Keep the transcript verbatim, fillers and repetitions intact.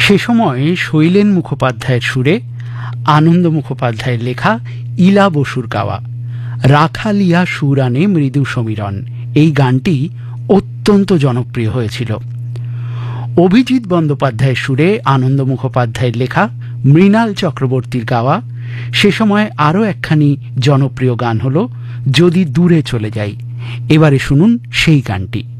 সে সময় শৈলেন মুখোপাধ্যায়ের সুরে আনন্দ মুখোপাধ্যায়ের লেখা ইলা বসুর গাওয়া রাখালিয়া সুর আনে মৃদু সমীরণ এই গানটি অত্যন্ত জনপ্রিয় হয়েছিল। অভিজিৎ বন্দ্যোপাধ্যায়ের সুরে আনন্দ মুখোপাধ্যায়ের লেখা মৃণাল চক্রবর্তীর গাওয়া সে সময় আরও একখানি জনপ্রিয় গান হল যদি দূরে চলে যাই। এবারে শুনুন সেই গানটি।